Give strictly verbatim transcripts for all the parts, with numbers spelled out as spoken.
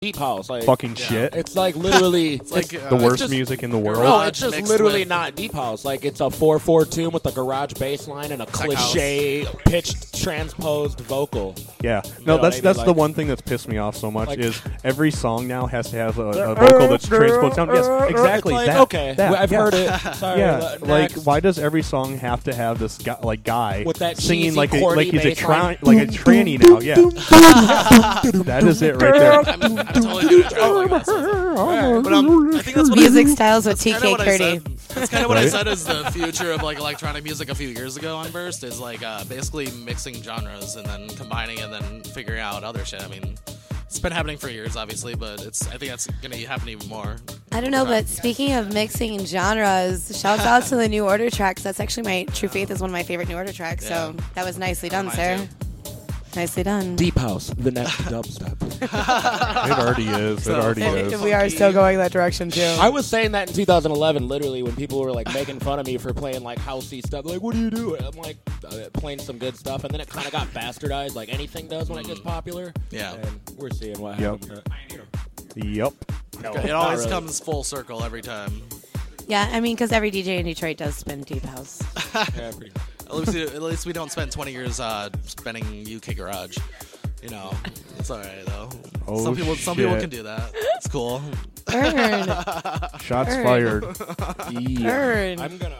deep house. Like, fucking yeah. shit. It's like literally It's like it's- uh, the worst just- music in the world. No, garage it's just mixed literally with- not deep house. Like it's a four four tune with a garage bass line and a Tech cliche pitched transposed vocal. Yeah, You no, know that's what I that's mean? the Like- one thing that's pissed me off so much Like- is every song now has to have a, a vocal that's transposed down. Yes, exactly. It's like, that, okay, that, I've yeah. heard it. Sorry. Yeah, le- like next. why does every song have to have this guy, like guy With that singing cheesy, like a, corny like he's a bass tra- line. like a tranny now? Yeah, that is it right there. I'm, I'm totally doing it like that. So. But um, I think that's what Music I, styles with T kinda K what I Curdy. said. That's kind of what I Right? said is the future of like electronic music a few years ago on Burst is like uh, basically mixing genres and then combining and then figuring out other shit. I mean, it's been happening for years, obviously, but it's I think that's gonna happen even more. I don't know, but speaking of mixing genres, shouts out to the New Order tracks. That's actually my True Faith is one of my favorite New Order tracks. So Yeah. that was nicely done, Mine sir. too. Nicely done. Deep house, the next dubstep. It already is. It So already funky. is. We are still going that direction too. I was saying that in two thousand eleven, literally, when people were like making fun of me for playing like housey stuff. Like, what do you do? I'm like uh, playing some good stuff, and then it kind of got bastardized, like anything does when it gets popular. Yeah. and we're seeing what Yep. happened. Uh, you know, Yep. no, It not always really. comes full circle every time. Yeah, I mean, because every D J in Detroit does spin deep house. Yeah, pretty At least, we, at least we don't spend twenty years uh, spinning U K garage. You know, it's all right though. Oh, some people, some people shit. can do that. It's cool. Burn. Shots Burn. fired. Yeah. Burn. I'm gonna.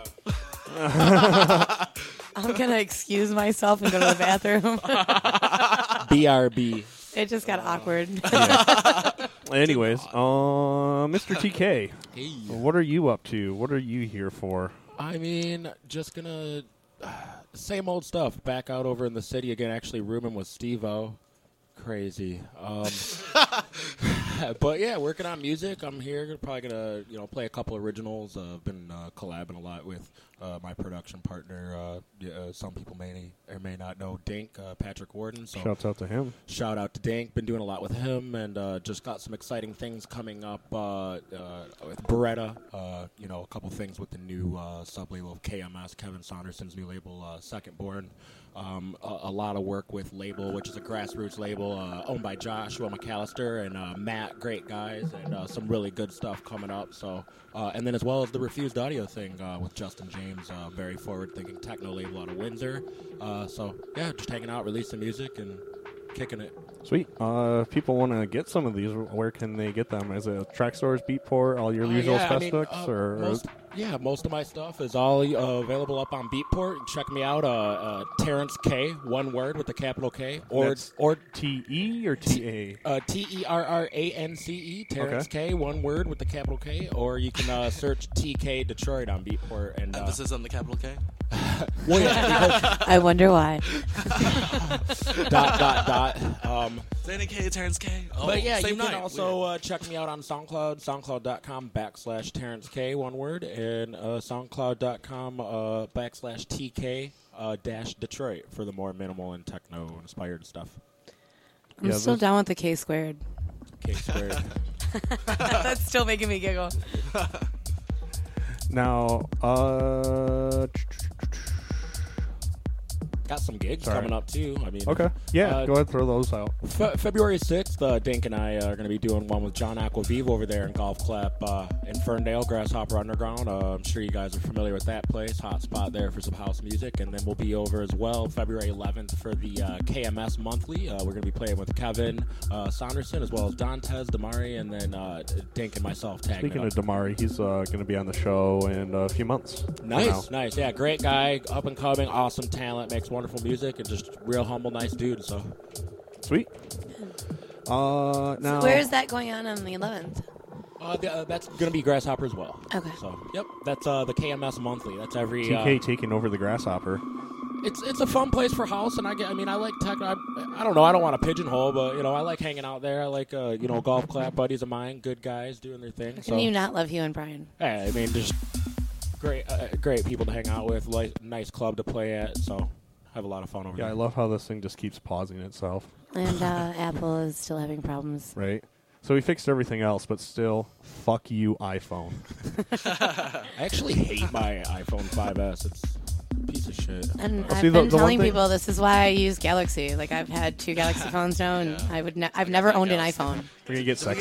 I'm going to excuse myself and go to the bathroom. B R B. It just got awkward. Anyways, uh, Mister T K, Hey. what are you up to? What are you here for? I mean, just gonna same old stuff. Back out over in the city again. Actually, rooming with Steve-O. Crazy. Um, but yeah, working on music. I'm here. Probably gonna you know play a couple originals. Uh, I've been uh, collabing a lot with uh, my production partner. Uh, yeah, uh, some people may or may not know Dink, uh, Patrick Warden. So Shouts out to him. shout out to Dink. Been doing a lot with him, and uh, just got some exciting things coming up uh, uh, with Beretta. Uh, you know, a couple things with the new uh, sub-label of K M S, Kevin Saunderson's new label, uh, Second Born. Um, a, a lot of work with Label, which is a grassroots label uh, owned by Joshua McAllister and uh, Matt, great guys, and uh, some really good stuff coming up. So, uh, and then as well as the Refused Audio thing uh, with Justin James, uh, very forward-thinking techno label out of Windsor. Uh, so, yeah, just hanging out, releasing music, and kicking it. Sweet. Uh, if people want to get some of these, where can they get them? Is it track stores, Beatport, all your Uh, usual yeah, I mean, specifics, uh, or most, yeah, most of my stuff is all uh, available up on Beatport. Check me out, uh, uh, Terrence K, one word with the capital K, or That's or T E or T A? uh, T E R R A N C E, Terrence K, one word with the capital K, or you can uh, search T K Detroit on Beatport. And uh, Emphasis on the capital K. well, yeah, I wonder why. because dot dot dot. Um, Danny K, Terrence K. Oh, But yeah, same you can night. also Weird. uh, check me out on SoundCloud, soundcloud.com backslash Terrence K, one word, and uh, soundcloud.com uh, backslash TK uh, dash Detroit for the more minimal and techno-inspired stuff. I'm Yeah, still this- down with the K squared. K squared. That's still making me giggle. Now, uh, Got some gigs Sorry. coming up, too. I mean, okay, yeah, Uh, go ahead, throw those out. Fe- February sixth, uh, Dink and I are going to be doing one with John Aquaviva over there in Golf Clap uh, in Ferndale, Grasshopper Underground. Uh, I'm sure you guys are familiar with that place. Hot spot there for some house music. And then we'll be over as well February eleventh for the uh, K M S Monthly. Uh, we're going to be playing with Kevin uh, Saunderson as well as Dantes, Damari, and then uh, Dink and myself tagging Speaking it of up. Damari, he's uh, going to be on the show in a few months. Nice, Now. nice. Yeah, great guy, up and coming, awesome talent, makes wonderful music, and just real humble, nice dude. So Sweet. Uh, now, Where is that going on on the eleventh? uh, the, uh, that's going to be Grasshopper as well. Okay. So, yep, that's uh, the K M S Monthly. That's every. T K Uh, taking over the Grasshopper? it's it's a fun place for house, and I get. I mean, I like techno. I, I don't know. I don't want to pigeonhole, but you know, I like hanging out there. I like uh, you know, golf clap buddies of mine, good guys doing their thing. Can So, you not love Hugh and Brian? hey, I mean, just great, uh, great people to hang out with. Like, nice club to play at. So, have a lot of fun over Yeah, I there. love how this thing just keeps pausing itself, And uh, Apple is still having problems. right? So we fixed everything else, but still, fuck you, iPhone. I actually hate my iPhone five S. It's a piece of shit. And Well, I've see, the- been the one telling thing- people this is why I use Galaxy. Like I've had two Galaxy phones now, and I would ne- I've never owned an iPhone. We're gonna get sex